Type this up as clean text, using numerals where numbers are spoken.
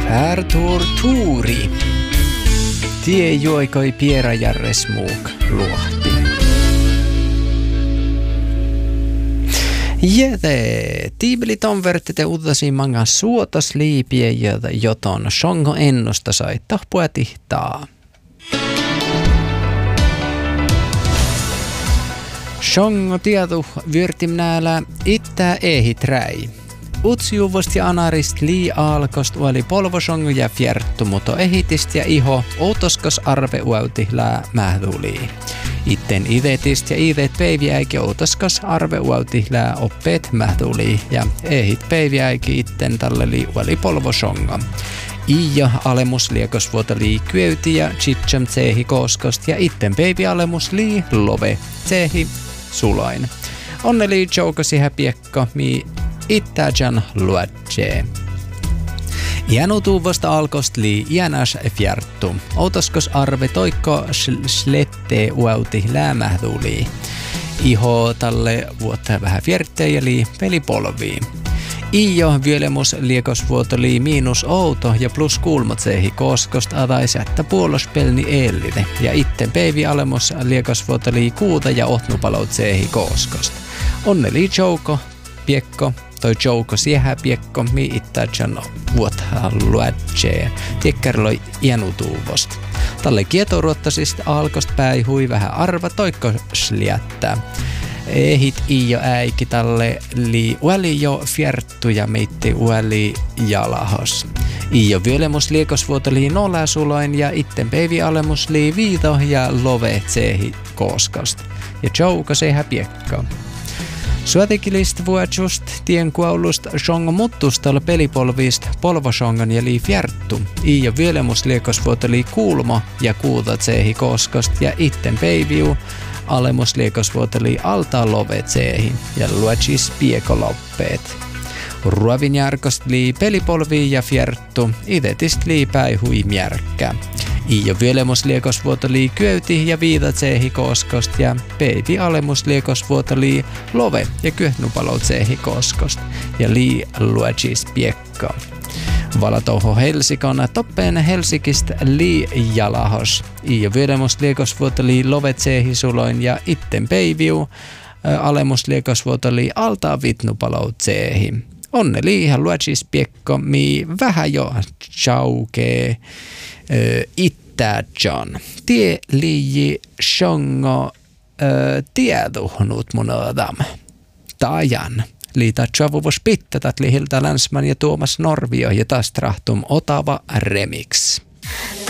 Här tuuri. Tie joikoi pieräjärres muuk luohti. Jäte tiibelit vertite uutasi manga suotas liipie joton songo ennusta sai tahpua tihtaa. Songo tietu vyörtimnäällä ittää ehiträi. Utsiuvost ja anarist lii alkost oli polvosongo ja fjerttu, mutta ehitist ja iho outoskos arve uauti lää mähdulii. Itten idetist ja idet päiviäiki outoskos arve uauti lää oppeet mähdulii ja ehit päiviäiki itten talleli oli polvosongo. Iija alemus liekos vuota lii kyöyti ja chitcham tsehi koskost ja itten päivi alemus lii love tsehi sulain. Onneli joukosi häpiekko mi ittäjän luodje. Iänutuuvosta alkost lii iänäs fjerttu. Outoskos arve toikko slette uauti läämähdulii. Iho talle vuotta vähän fjerttejä lii pelipolvii. Ijo vyölemus liekos vuoto lii miinus outo ja plus kulmotsehi koskost adais jättä puolospelni eellite. Ja itten päivi alemus liekos vuoto lii kuuta ja otnupaloutsehi koskost. Onneli jouko, piekko. Toi jouko siehä piekko mi ittäjän vuotta luodje. Tiekkerloi iänutuuvost. Talle kietoruottasista alkost päihui vähän arva toikko sliättää. Ehit ijo äiki talle li uali jo fjerttu ja meitti uali jalahos. Ijo vyölemus liekos vuoto lii nolasuloin ja itten päivi alemus lii viito ja love tsehi koskost. Ja jouko sehän piekko. Suotekilist vuotsust tien kuollust songo muttustolla pelipolvist polvosongon ja lii fjerttu. Ijo vyölemus liekos vuoto lii kuulmo ja kuuta tsehi koskost ja itten päiviu alemus liekos vuoto lii altaa love tsehi ja luotsis piekoloppeet. Ruovin järkost lii pelipolvi ja fjerttu, idetist lii päihui mjärkkä. Ijo vyölemus liekos vuoto lii kyöyti ja viita tsehi koskost ja peivi alemus liekos vuoto lii love ja kyöhnupalo tsehi koskost ja lii luotsis piekko. Valatouho Helsikon toppeen Helsikist lii jalahos. Ijo vyölemus liekos vuoto lii love tsehi suloin ja itten peiviu alemus liekos vuoto lii altaa vitnupalo tsehi. Onneli ihan luotsis piekko mi vähän jo chaukee ittäjän. Tie liiji songo tieduhnut munodam. Tajan. Liitä tjavuvos pittä tat lihiltä Länsman ja Tuomas Norvio ja taas trahtum Otava Remix.